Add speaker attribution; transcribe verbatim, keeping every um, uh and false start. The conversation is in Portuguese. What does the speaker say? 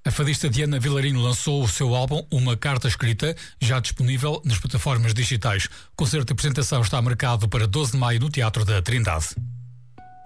Speaker 1: A fadista Diana Vilarinho lançou o seu álbum Uma Carta Escrita, já disponível nas plataformas digitais. O concerto de apresentação está marcado para doze de maio no Teatro da Trindade.